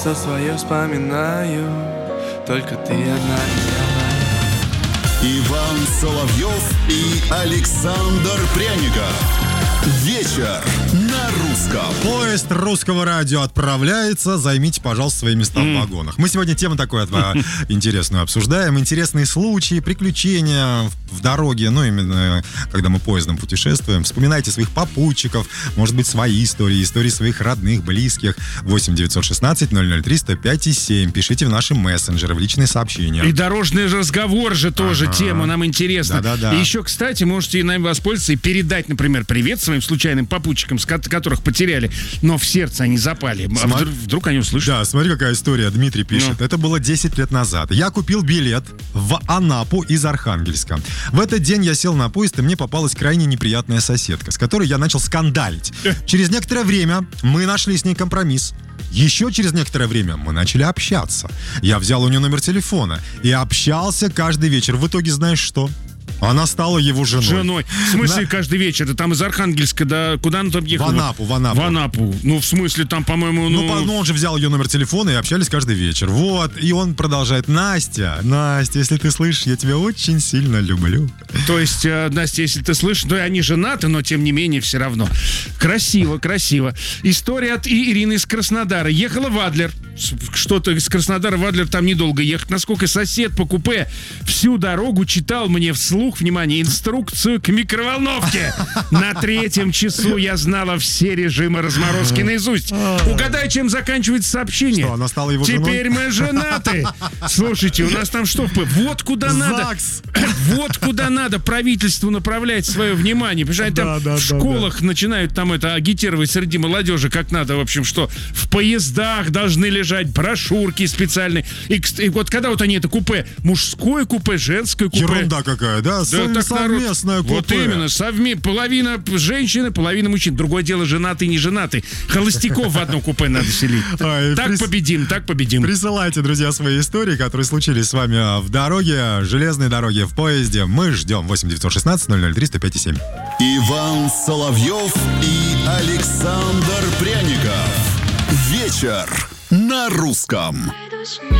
детство свое вспоминаю. Только ты одна и я моя. Иван Соловьев и Александр Пряников. Вечер на русском. Поезд русского радио отправляется. Займите, пожалуйста, свои места в вагонах. Мы сегодня тему такую интересную обсуждаем. Интересные случаи, приключения в дороге. Ну, именно когда мы поездом путешествуем. Вспоминайте своих попутчиков. Может быть, свои истории. Истории своих родных, близких. 8-916-003-105-7. Пишите в наши мессенджеры, в личные сообщения. И дорожный разговор же тоже тема нам интересна. Да-да-да. И еще, кстати, можете нами воспользоваться и передать, например, привет своим случайным попутчикам, которых потеряли, но в сердце они запали. Вдруг они услышат. Да, смотри, какая история. Дмитрий пишет. Это было 10 лет назад. Я купил билет в Анапу из Архангельска. В этот день я сел на поезд, и мне попалась крайне неприятная соседка, с которой я начал скандалить. Через некоторое время мы нашли с ней компромисс. Еще через некоторое время мы начали общаться. Я взял у нее номер телефона и общался каждый вечер. В итоге знаешь что? Она стала его женой. В смысле, каждый вечер? Это там из Архангельска, да, куда она там ехала? В Анапу. Ну, в смысле, там, по-моему, Ну, он же взял ее номер телефона и общались каждый вечер. Вот, и он продолжает. Настя, если ты слышишь, я тебя очень сильно люблю. То есть, Настя, если ты слышишь, ну, они женаты, но, тем не менее, все равно. Красиво. История от Ирины из Краснодара. Ехала в Адлер. Что-то из Краснодара в Адлер там недолго ехать. Насколько сосед по купе всю дорогу читал мне вслух, внимание, инструкцию к микроволновке. На 3-м часу я знала все режимы разморозки наизусть. Угадай, чем заканчивается сообщение? Что, она стала его женой? Теперь мы женаты. Слушайте, у нас там что? Вот куда надо. Вот куда надо правительству направлять свое внимание. Потому что там в школах начинают там агитировать среди молодежи, как надо, в общем, что в поездах должны лежать брошюрки специальные. И вот когда вот они это купе, мужское купе, женское купе. Ерунда какая, да? Совместное купе. Вот именно, половина женщины, половина мужчин. Другое дело, женатый, не женатый. Холостяков в одно купе надо селить. Так победим. Присылайте, друзья, свои истории, которые случились с вами в дороге, железной дороге, в поезде. Мы ждем 8-916-003-105-7. Иван Соловьев и Александр Пряников. Вечер на русском.